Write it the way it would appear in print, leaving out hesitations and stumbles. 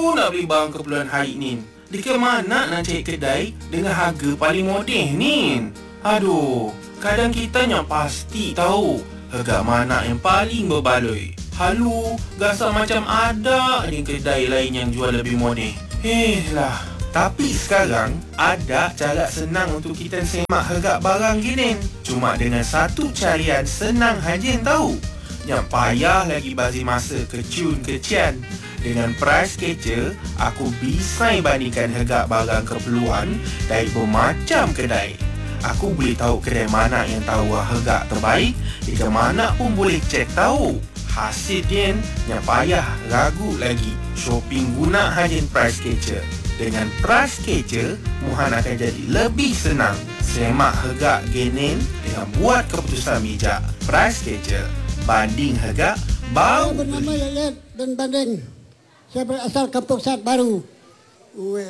nak beli barang keperluan hari ni. Dekat mana nak cari kedai dengan harga paling moden ni? Aduh, kadang kita yang pasti tahu harga mana yang paling berbaloi. Halu, rasa macam ada di kedai lain yang jual lebih moden. Lah. Tapi sekarang ada cara senang untuk kita semak harga barang gini. Cuma dengan satu carian senang haja tahu. Yang payah lagi bagi masa keciun-kecian. Dengan price catcher, aku bisa bandingkan harga barang keperluan dari bermacam kedai. Aku boleh tahu kedai mana yang tahu harga terbaik. Di mana pun boleh cek tahu. Hasilnya yang payah ragu lagi. Shopping guna hajen price catcher. Dengan price catcher, Muhan akan jadi lebih senang semak harga genin dengan buat keputusan bijak. Price catcher, banding harga, baru Saya bernama Yayat dan Banding. Saya berasal Kampung Sat Baru.